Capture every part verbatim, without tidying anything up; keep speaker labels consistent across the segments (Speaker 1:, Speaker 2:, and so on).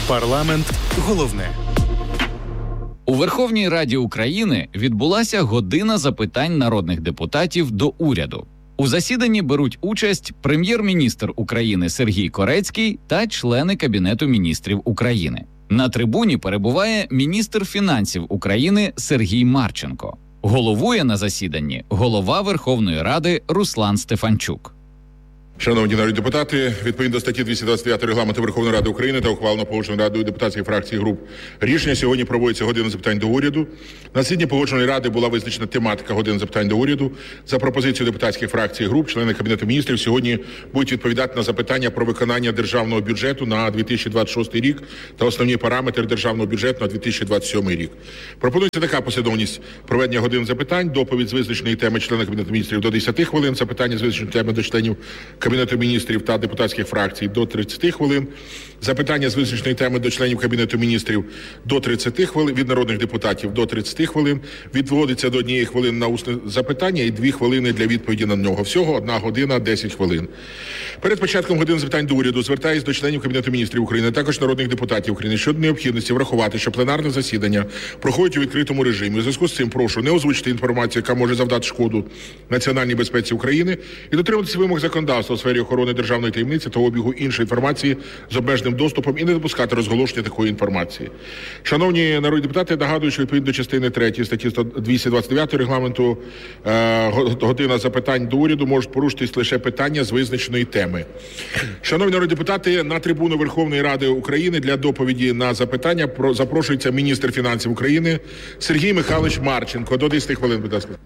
Speaker 1: Парламент – головне.
Speaker 2: У Верховній Раді України відбулася година запитань народних депутатів до уряду. У засіданні беруть участь прем'єр-міністр України Сергій Корецький та члени Кабінету міністрів України. На трибуні перебуває міністр фінансів України Сергій Марченко. Головує на засіданні голова Верховної Ради Руслан Стефанчук.
Speaker 3: Шановні народні депутати, відповідно до статті двісті двадцять дев'ять Регламенту Верховної Ради України та ухвалено Погоджувальною радою депутатських фракцій і груп рішення, сьогодні проводиться година запитань до уряду. На засіданні Погоджувальної ради була визначена тематика години запитань до уряду. За пропозицією депутатських фракцій і груп, члени Кабінету міністрів сьогодні будуть відповідати на запитання про виконання державного бюджету на дві тисячі двадцять шостий рік та основні параметри державного бюджету на дві тисячі двадцять сьомий рік. Пропонується така послідовність проведення годин запитань: доповідь з визначеної теми члена Кабінету міністрів до десяти хвилин, запитання з визначеної теми до членів Кабінету міністрів та депутатських фракцій до тридцяти хвилин, запитання з визначеної теми до членів Кабінету міністрів до тридцяти хвилин, від народних депутатів до тридцяти хвилин, відводиться до однієї хвилини на усне запитання і дві хвилини для відповіді на нього. Всього одна година десять хвилин. Перед початком години запитань до уряду звертаюсь до членів Кабінету міністрів України, також народних депутатів України щодо необхідності врахувати, що пленарне засідання проходить у відкритому режимі. У зв'язку з цим прошу не озвучити інформацію, яка може завдати шкоду національній безпеці України, і дотримуватися вимог законодавства у сфері охорони державної таємниці та обігу іншої інформації з обмеженим доступом і не допускати розголошення такої інформації. Шановні народні депутати, нагадую, що відповідно до частини третьої статті двісті двадцять дев'ять Регламенту е, година запитань до уряду можуть порушитись лише питання з визначеної теми. Шановні народні депутати, на трибуну Верховної Ради України для доповіді на запитання про, запрошується міністр фінансів України Сергій Михайлович Марченко. До десяти хвилин, будь ласка.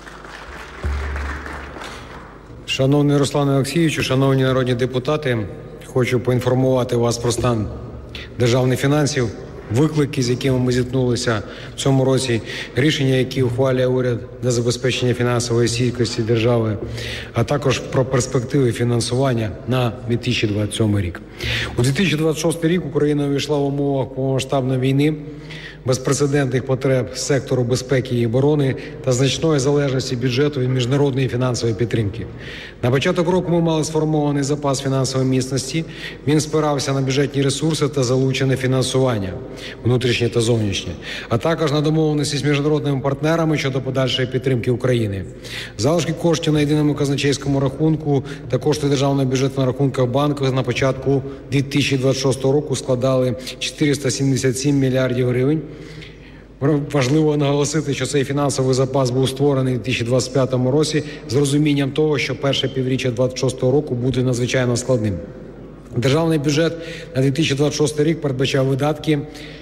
Speaker 4: Шановний Руслане Олексійовичу, шановні народні депутати, хочу поінформувати вас про стан державних фінансів, виклики, з якими ми зіткнулися в цьому році, рішення, які ухвалює уряд для забезпечення фінансової стійкості держави, а також про перспективи фінансування на дві тисячі двадцять сьомий рік. У дві тисячі двадцять шостий рік Україна увійшла в умовах повномасштабної війни, безпрецедентних потреб сектору безпеки і оборони та значної залежності бюджету від міжнародної фінансової підтримки. На початок року ми мали сформований запас фінансової міцності. Він спирався на бюджетні ресурси та залучене фінансування, внутрішнє та зовнішнє, а також на домовленості з міжнародними партнерами щодо подальшої підтримки України. Залишки коштів на єдиному казначейському рахунку та кошти державного бюджету на рахунках банку на початку дві тисячі двадцять шостого року складали чотириста сімдесят сім мільярдів гривень. Важливо наголосити, що цей фінансовий запас був створений у дві тисячі двадцять п'ятому році з розумінням того, що перше півріччя двадцять шостого року буде надзвичайно складним. Державний бюджет на дві тисячі двадцять шостий рік передбачав видатки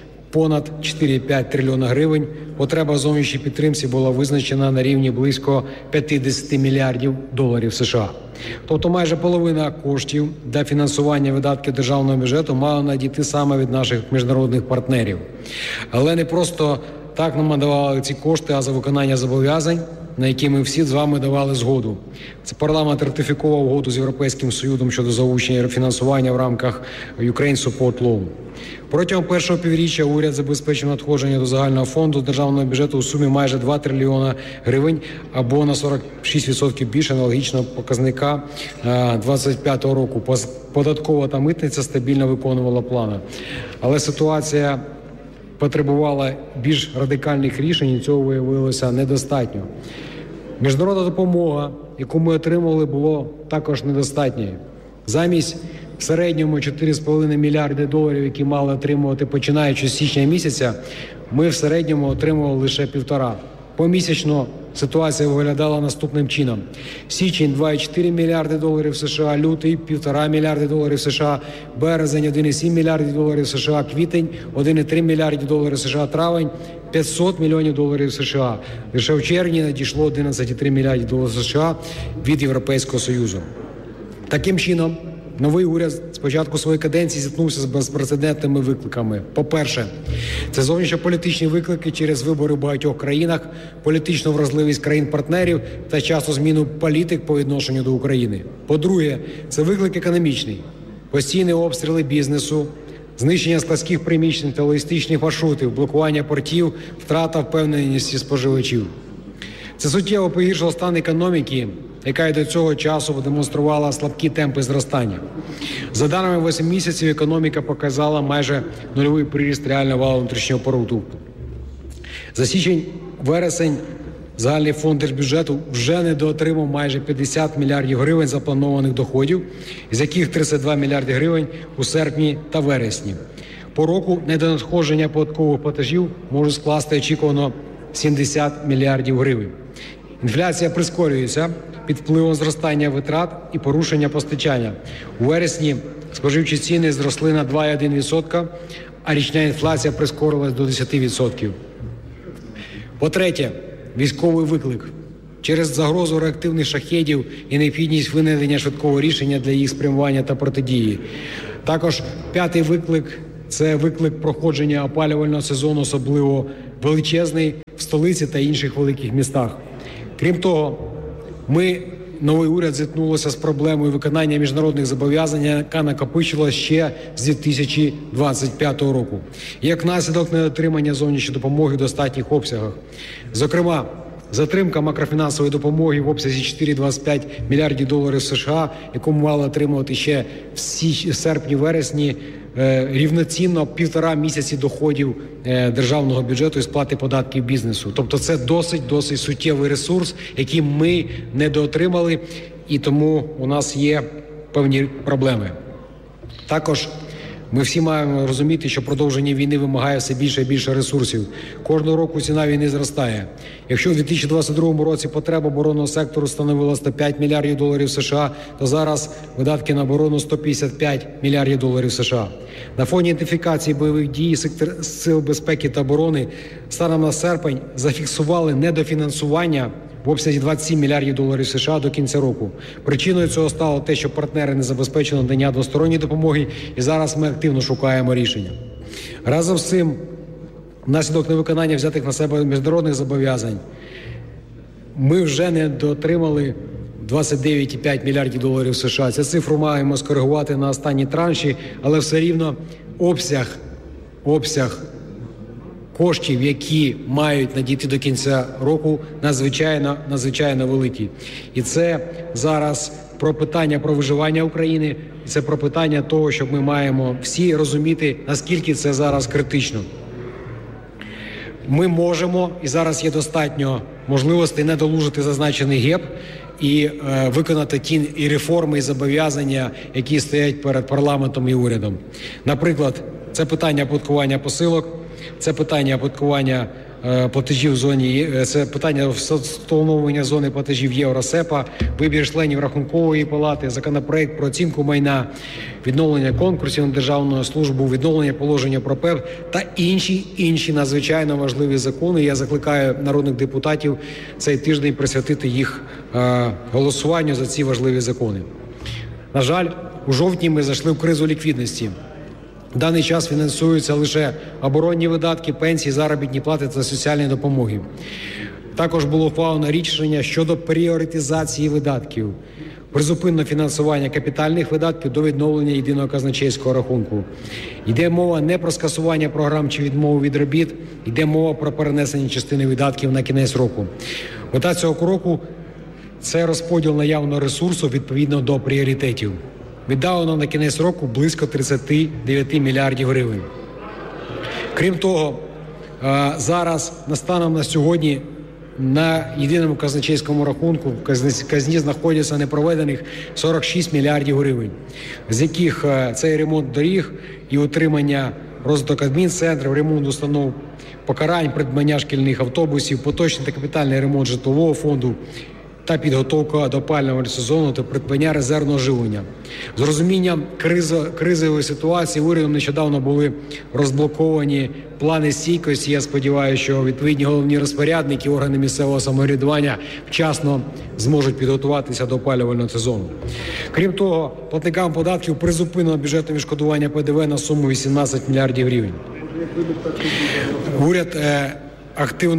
Speaker 4: понад чотири цілих п'ять десятих трильйона гривень. Потреба зовнішньої підтримки була визначена на рівні близько п'ятдесят мільярдів доларів США. Тобто майже половина коштів для фінансування видатків державного бюджету мала надійти саме від наших міжнародних партнерів. Але не просто так нам надавали ці кошти, а за виконання зобов'язань, на які ми всі з вами давали згоду. Це парламент ратифікував угоду з Європейським Союзом щодо залучення фінансування в рамках Ukraine Support Loan. Протягом першого півріччя уряд забезпечив надходження до загального фонду державного бюджету у сумі майже два трильйона гривень або на сорок шість відсотків більше аналогічного показника двадцять п'ятого року. Податкова та митниця стабільно виконувала плани. Але ситуація потребувала більш радикальних рішень, і цього виявилося недостатньо. Міжнародна допомога, яку ми отримали, було також недостатньою. Замість в середньому чотири цілих п'ять десятих мільярди доларів, які мали отримувати починаючи з січня місяця, ми в середньому отримували лише півтора. Помісячно ситуація виглядала наступним чином. Січень – два цілих чотири мільярди доларів США, лютий – півтора мільярди доларів США, березень – один цілих сім мільярдів доларів США, квітень – один цілих три мільярдів доларів США, травень – п'ятсот мільйонів доларів США. Лише в червні надійшло одинадцять цілих три мільярдів доларів США від Європейського Союзу. Таким чином, новий уряд з початку своєї каденції зіткнувся з безпрецедентними викликами. По-перше, це зовнішньополітичні виклики через вибори в багатьох країнах, політичну вразливість країн-партнерів та часто зміну політик по відношенню до України. По-друге, це виклик економічний. Постійні обстріли бізнесу, знищення складських приміщень та логістичних маршрутів, блокування портів, втрата впевненості споживачів. Це суттєво погіршило стан економіки яка й до цього часу демонструвала слабкі темпи зростання. За даними восьми місяців, економіка показала майже нульовий приріст реального валового внутрішнього продукту. За січень-вересень загальний фонд держбюджету вже недоотримав майже п'ятдесят мільярдів гривень запланованих доходів, з яких тридцять два мільярди гривень у серпні та вересні. По року недонадходження податкових платежів може скласти очікувано сімдесят мільярдів гривень. Інфляція прискорюється під впливом зростання витрат і порушення постачання. У вересні споживчі ціни зросли на два цілих одна десята відсотка, а річна інфляція прискорилась до десять відсотків. По-третє, військовий виклик. Через загрозу реактивних шахедів і необхідність винайдення швидкого рішення для їх спрямування та протидії. Також п'ятий виклик – це виклик проходження опалювального сезону, особливо величезний в столиці та інших великих містах. Крім того, ми, новий уряд, зіткнулися з проблемою виконання міжнародних зобов'язань, яка накопичилася ще з дві тисячі двадцять п'ятого року. Як наслідок недотримання зовнішньої допомоги в достатніх обсягах. Зокрема, затримка макрофінансової допомоги в обсязі чотири цілих двадцять п'ять мільярдів доларів США, яку ми мали отримувати ще в серпні-вересні, рівноцінно півтора місяці доходів державного бюджету і сплати податків бізнесу. Тобто це досить-досить суттєвий ресурс, який ми недоотримали, і тому у нас є певні проблеми. Також ми всі маємо розуміти, що продовження війни вимагає все більше і більше ресурсів. Кожного року ціна війни зростає. Якщо в дві тисячі двадцять другому році потреба оборонного сектору становила сто п'ять мільярдів доларів США, то зараз видатки на оборону сто п'ятдесят п'ять мільярдів доларів США. На фоні ідентифікації бойових дій сектор сил безпеки та оборони станом на серпень зафіксували недофінансування в обсязі двадцять сім мільярдів доларів США до кінця року. Причиною цього стало те, що партнери не забезпечили надання двосторонньої допомоги, і зараз ми активно шукаємо рішення. Разом з цим, внаслідок невиконання взятих на себе міжнародних зобов'язань, ми вже не дотримали двадцять дев'ять цілих п'ять мільярдів доларів США. Цю цифру маємо скоригувати на останні транші, але все рівно обсяг, обсяг коштів, які мають надійти до кінця року, надзвичайно, надзвичайно великі. І це зараз про питання про виживання України, і це про питання того, що ми маємо всі розуміти, наскільки це зараз критично. Ми можемо, і зараз є достатньо можливостей недолужити зазначений геп і е, виконати ті і реформи, і зобов'язання, які стоять перед парламентом і урядом. Наприклад, це питання оподаткування посилок, це питання оподаткування е, платежів в зоні, це питання встановлення зони платежів Євросепа, вибір членів Рахункової палати, законопроект про оцінку майна, відновлення конкурсів на державну службу, відновлення положення про ПЕП та інші, інші надзвичайно важливі закони. Я закликаю народних депутатів цей тиждень присвятити їх е, голосуванню за ці важливі закони. На жаль, у жовтні ми зайшли в кризу ліквідності. В даний час фінансуються лише оборонні видатки, пенсії, заробітні плати та соціальні допомоги. Також було ухвалено рішення щодо пріоритизації видатків, призупинено фінансування капітальних видатків до відновлення єдиного казначейського рахунку. Йде мова не про скасування програм чи відмову від робіт, йде мова про перенесення частини видатків на кінець року. Мета цього кроку – це розподіл наявного ресурсу відповідно до пріоритетів. Віддалено на кінець року близько тридцять дев'ять мільярдів гривень. Крім того, зараз, станом на сьогодні, на єдиному казначейському рахунку в казні знаходяться непроведених сорок шість мільярдів гривень, з яких це і ремонт доріг, і утримання розвиток адмінцентрів, ремонт установ покарань, придбання шкільних автобусів, поточний та капітальний ремонт житлового фонду, та підготовка до опалювального сезону та придбання резервного живлення. З розумінням кризи, кризової ситуації урядом нещодавно були розблоковані плани стійкості. Я сподіваюся, що відповідні головні розпорядники, органи місцевого самоврядування вчасно зможуть підготуватися до опалювального сезону. Крім того, платникам податків призупинено бюджетне відшкодування Пе Де Ве на суму вісімнадцять мільярдів гривень. Уряд е, активно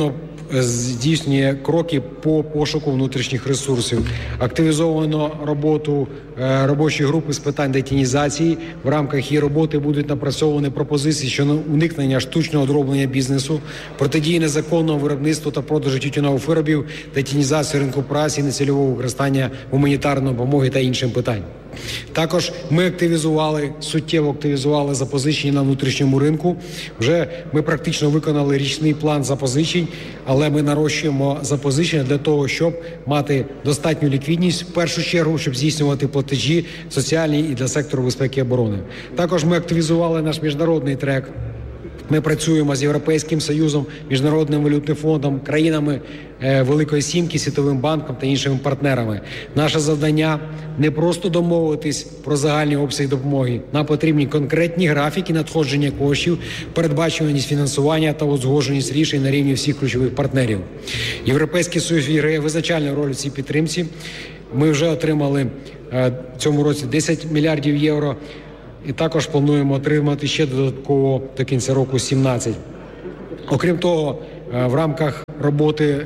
Speaker 4: здійснює кроки по пошуку внутрішніх ресурсів. Активізовано роботу робочої групи з питань детінізації. В рамках її роботи будуть напрацьовані пропозиції щодо уникнення штучного дроблення бізнесу, протидії незаконного виробництва та продажу тютюнових виробів, детінізації ринку праці, нецільового використання гуманітарної допомоги та іншим питань. Також ми активізували, суттєво активізували запозичення на внутрішньому ринку. Вже ми практично виконали річний план запозичень, але ми нарощуємо запозичення для того, щоб мати достатню ліквідність, в першу чергу, щоб здійснювати платежі соціальні і для сектору безпеки і оборони. Також ми активізували наш міжнародний трек. Ми працюємо з Європейським Союзом, Міжнародним валютним фондом, країнами Великої Сімки, Світовим банком та іншими партнерами. Наше завдання не просто домовитись про загальний обсяг допомоги. Нам потрібні конкретні графіки надходження коштів, передбачуваність фінансування та узгодженість рішень на рівні всіх ключових партнерів. Європейський Союз грає визначальну роль у цій підтримці. Ми вже отримали в цьому році десять мільярдів євро. І також плануємо отримати ще додатково до кінця року сімнадцять. Окрім того, в рамках роботи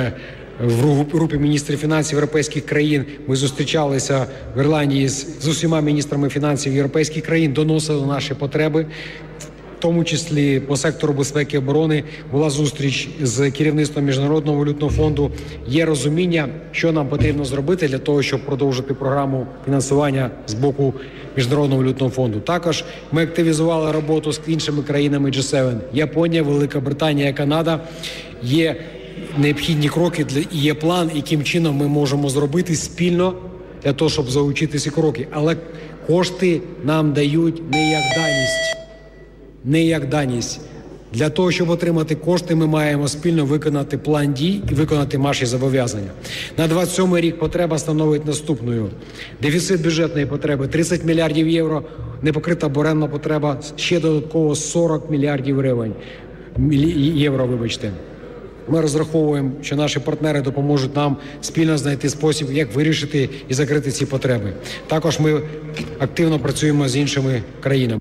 Speaker 4: в групі міністрів фінансів європейських країн ми зустрічалися в Ірландії з, з усіма міністрами фінансів європейських країн, доносили наші потреби. В тому числі по сектору безпеки і оборони була зустріч з керівництвом Міжнародного валютного фонду. Є розуміння, що нам потрібно зробити для того, щоб продовжити програму фінансування з боку Міжнародного валютного фонду. Також ми активізували роботу з іншими країнами джі севен. Японія, Велика Британія і Канада. Є необхідні кроки для, і є план, яким чином ми можемо зробити спільно для того, щоб залучити ці кроки. Але кошти нам дають не як даність. Не як даність. Для того, щоб отримати кошти, ми маємо спільно виконати план дій і виконати наші зобов'язання. На двадцять сьомий рік потреба становить наступною. Дефіцит бюджетної потреби тридцять мільярдів євро, непокрита оборонна потреба ще додатково сорок мільярдів гривень, євро, вибачте. Ми розраховуємо, що наші партнери допоможуть нам спільно знайти спосіб, як вирішити і закрити ці потреби. Також ми активно працюємо з іншими країнами.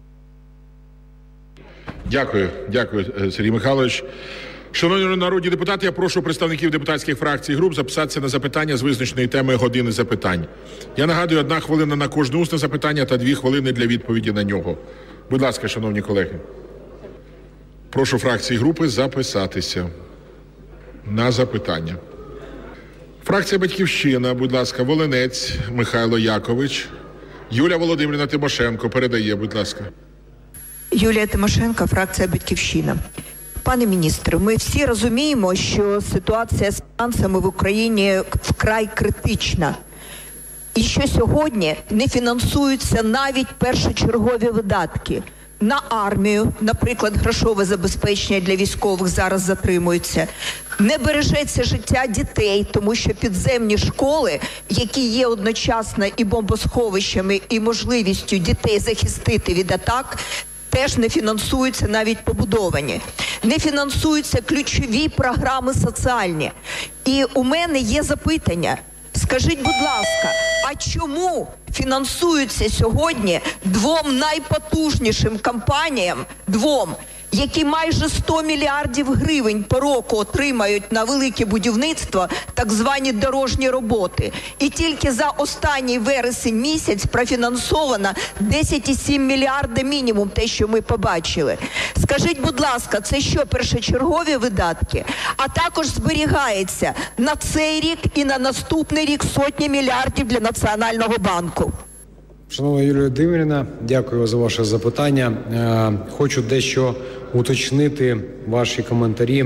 Speaker 3: Дякую, дякую, Сергій Михайлович. Шановні народні депутати, я прошу представників депутатських фракцій і груп записатися на запитання з визначеної теми години запитань. Я нагадую, одна хвилина на кожне усне запитання та дві хвилини для відповіді на нього. Будь ласка, шановні колеги. Прошу фракції і групи записатися на запитання. Фракція «Батьківщина», будь ласка, Волинець Михайло Якович. Юлія Володимирівна Тимошенко передає, будь ласка.
Speaker 5: Юлія Тимошенко, фракція «Батьківщина». Пане міністре, ми всі розуміємо, що ситуація з фінансами в Україні вкрай критична. І що сьогодні не фінансуються навіть першочергові видатки. На армію, наприклад, грошове забезпечення для військових зараз затримується. Не бережеться життя дітей, тому що підземні школи, які є одночасно і бомбосховищами, і можливістю дітей захистити від атак, теж не фінансуються, навіть побудовані. Не фінансуються ключові програми соціальні. І у мене є запитання. Скажіть, будь ласка, а чому фінансуються сьогодні двом найпотужнішим компаніям, двом, які майже сто мільярдів гривень по року отримають на велике будівництво, так звані дорожні роботи. І тільки за останній вересень місяць профінансовано десять цілих сім мільярда мінімум, те, що ми побачили. Скажіть, будь ласка, це що, першочергові видатки? А також зберігається на цей рік і на наступний рік сотні мільярдів для Національного банку.
Speaker 4: Шановна Юлія Володимирівна, дякую за ваше запитання. Хочу дещо уточнити ваші коментарі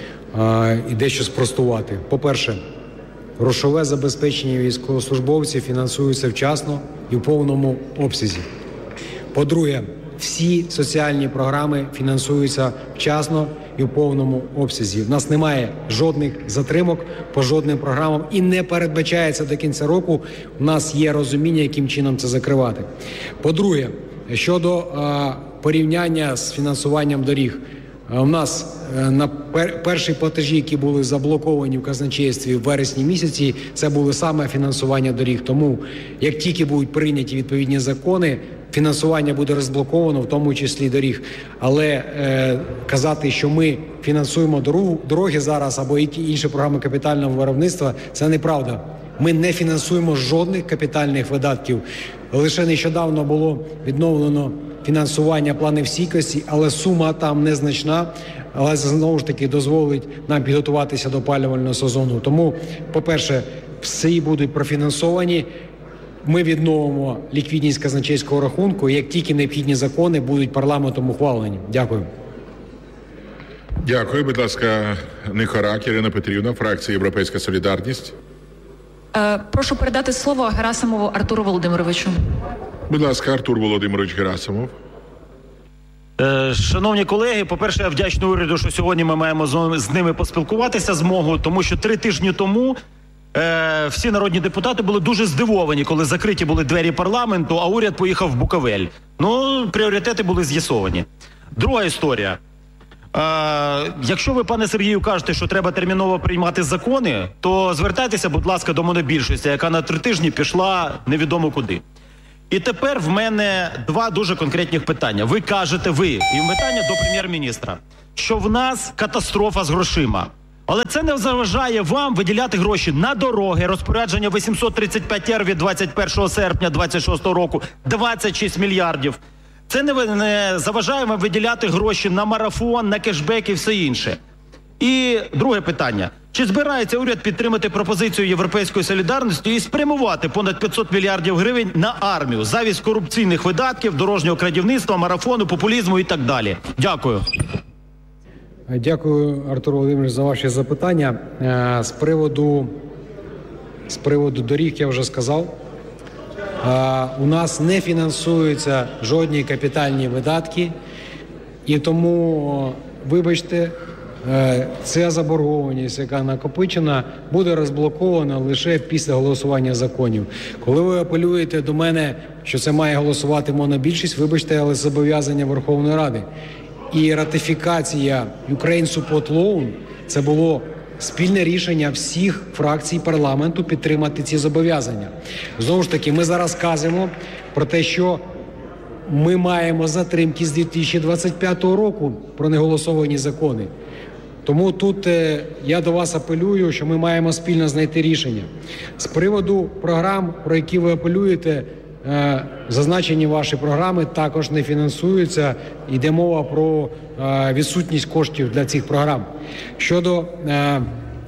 Speaker 4: і дещо спростувати. По-перше, грошове забезпечення військовослужбовців фінансується вчасно і в повному обсязі. По-друге, всі соціальні програми фінансуються вчасно і в повному обсязі. В нас немає жодних затримок по жодним програмам і не передбачається до кінця року. У нас є розуміння, яким чином це закривати. По-друге, щодо а, порівняння з фінансуванням доріг. У нас на пер- перші платежі, які були заблоковані в казначействі в вересні місяці, це було саме фінансування доріг. Тому, як тільки будуть прийняті відповідні закони, фінансування буде розблоковано, в тому числі доріг. Але е, казати, що ми фінансуємо дорогу, дороги зараз або інші програми капітального виробництва, це неправда. Ми не фінансуємо жодних капітальних видатків. Лише нещодавно було відновлено фінансування планів стійкості, але сума там незначна, але знову ж таки дозволить нам підготуватися до опалювального сезону. Тому, по-перше, всі будуть профінансовані. Ми відновимо ліквідність казначейського рахунку, як тільки необхідні закони будуть парламентом ухвалені. Дякую.
Speaker 3: Дякую. Будь ласка, Нихорак Ірина Петрівна, фракція «Європейська солідарність».
Speaker 6: Е, прошу передати слово Герасимову Артуру Володимировичу.
Speaker 3: Будь ласка, Артур Володимирович Герасимов.
Speaker 7: Шановні колеги, по-перше, я вдячний уряду, що сьогодні ми маємо з ними поспілкуватися змогу, тому що три тижні тому е, всі народні депутати були дуже здивовані, коли закриті були двері парламенту, а уряд поїхав в Буковель. Ну, пріоритети були з'ясовані. Друга історія. Е, якщо ви, пане Сергію, кажете, що треба терміново приймати закони, то звертайтеся, будь ласка, до монобільшості, яка на три тижні пішла невідомо куди. І тепер в мене два дуже конкретних питання. Ви кажете, ви, і питання до прем'єр-міністра, що в нас катастрофа з грошима. Але це не заважає вам виділяти гроші на дороги, розпорядження вісімсот тридцять п'ять ер від двадцять першого серпня двадцять шостого року, двадцять шість мільярдів. Це не, не заважає вам виділяти гроші на марафон, на кешбек і все інше. І друге питання. Чи збирається уряд підтримати пропозицію Європейської солідарності і спрямувати понад п'ятсот мільярдів гривень на армію, замість корупційних видатків, дорожнього крадівництва, марафону, популізму і так далі? Дякую.
Speaker 4: Дякую, Артур Володимирович, за ваші запитання. З приводу, з приводу доріг я вже сказав. У нас не фінансуються жодні капітальні видатки, і тому, вибачте, ця заборгованість, яка накопичена, буде розблокована лише після голосування законів. Коли ви апелюєте до мене, що це має голосувати монобільшість, вибачте, але зобов'язання Верховної Ради. І ратифікація Ukraine Support Loan – це було спільне рішення всіх фракцій парламенту підтримати ці зобов'язання. Знову ж таки, ми зараз кажемо про те, що ми маємо затримки з дві тисячі двадцять п'ятого року про неголосовані закони. Тому тут е, я до вас апелюю, що ми маємо спільно знайти рішення. З приводу програм, про які ви апелюєте, е, зазначені ваші програми також не фінансуються. Йде мова про е, відсутність коштів для цих програм. Щодо е,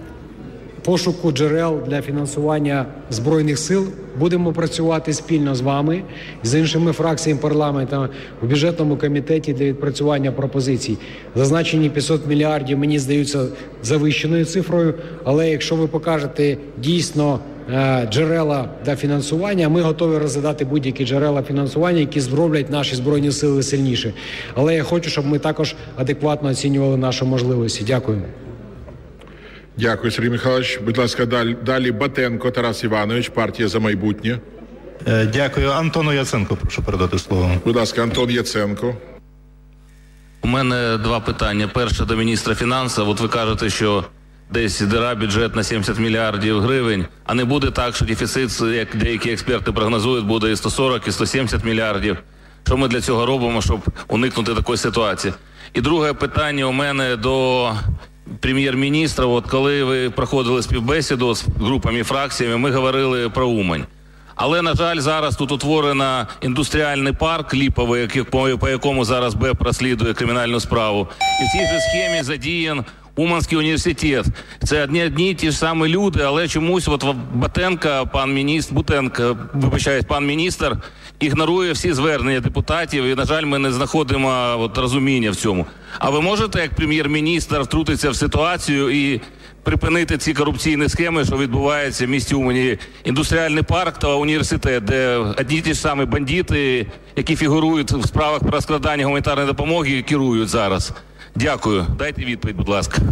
Speaker 4: пошуку джерел для фінансування Збройних сил, будемо працювати спільно з вами, з іншими фракціями парламенту у бюджетному комітеті для відпрацювання пропозицій. Зазначені п'ятсот мільярдів, мені здаються, завищеною цифрою, але якщо ви покажете дійсно джерела для фінансування, ми готові розглядати будь-які джерела фінансування, які зроблять наші Збройні сили сильніше. Але я хочу, щоб ми також адекватно оцінювали наші можливості. Дякую.
Speaker 3: Дякую, Сергій Михайлович. Будь ласка, далі, далі Батенко Тарас Іванович, партія «За майбутнє».
Speaker 8: Дякую. Антону Яценко прошу передати слово.
Speaker 3: Будь ласка, Антон Яценко.
Speaker 9: У мене два питання. Перше до міністра фінансів. От ви кажете, що десь дира бюджет на сімдесят мільярдів гривень, а не буде так, що дефіцит, як деякі експерти прогнозують, буде і сто сорок, і сто сімдесят мільярдів. Що ми для цього робимо, щоб уникнути такої ситуації? І друге питання у мене до прем'єр-міністра. От коли ви проходили співбесіду з групами і фракціями, ми говорили про Умань. Але, на жаль, зараз тут утворено індустріальний парк ліповий, по якому зараз БЕП розслідує кримінальну справу. І в цій же схемі задіян Уманський університет. Це одні, одні і ті ж самі люди, але чомусь от Батенко, пан міністр, Бутенко, вибачаюсь, пан міністр, ігнорує всі звернення депутатів, і, на жаль, ми не знаходимо от розуміння в цьому. А ви можете, як прем'єр-міністр, втрутитися в ситуацію і припинити ці корупційні схеми, що відбуваються в місті Умані? Індустріальний парк та університет, де одні й ті ж самі бандити, які фігурують в справах про розкрадання гуманітарної допомоги, керують зараз. Дякую. Дайте відповідь, будь ласка.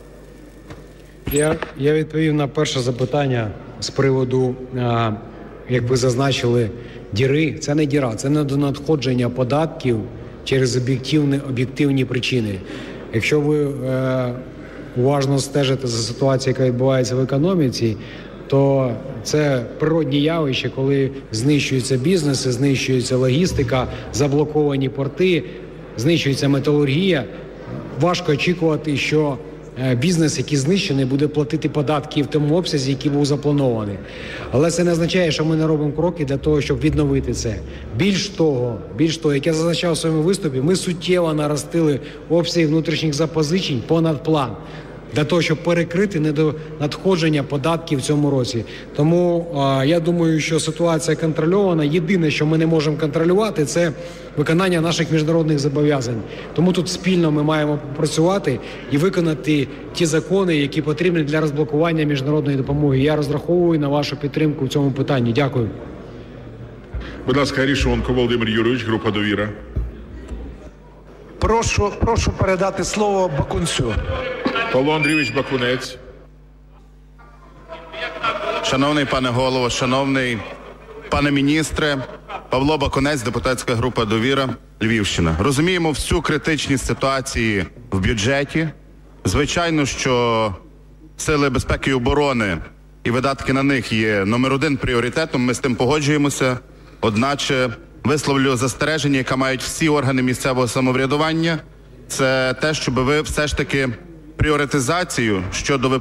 Speaker 4: Я, я відповів на перше запитання з приводу, а, як ви зазначили, діри. Це не діра, це не надходження податків через об'єктивні, об'єктивні причини. Якщо ви е, уважно стежите за ситуацією, яка відбувається в економіці, то це природні явища, коли знищуються бізнеси, знищується логістика, заблоковані порти, знищується металургія. Важко очікувати, що бізнес, який знищений, буде платити податки в тому обсязі, який був запланований. Але це не означає, що ми не робимо кроки для того, щоб відновити це. Більш того, більш того, як я зазначав у своєму виступі, ми суттєво наростили обсяги внутрішніх запозичень понад план, для того, щоб перекрити недонадходження податків в цьому році. Тому а, я думаю, що ситуація контрольована. Єдине, що ми не можемо контролювати, це виконання наших міжнародних зобов'язань. Тому тут спільно ми маємо попрацювати і виконати ті закони, які потрібні для розблокування міжнародної допомоги. Я розраховую на вашу підтримку в цьому питанні. Дякую.
Speaker 3: Будь ласка, Арешонков Володимир Юрійович, група «Довіра».
Speaker 10: Прошу, прошу передати слово Бакунцю.
Speaker 3: Павло Андрійович Бакунець.
Speaker 11: Шановний пане голово, шановний пане міністре, Павло Бакунець, депутатська група «Довіра», Львівщина. Розуміємо всю критичність ситуації в бюджеті. Звичайно, що сили безпеки і оборони і видатки на них є номер один пріоритетом, ми з тим погоджуємося. Одначе висловлю застереження, яке мають всі органи місцевого самоврядування, це те, щоб ви все ж таки пріоритизацію щодо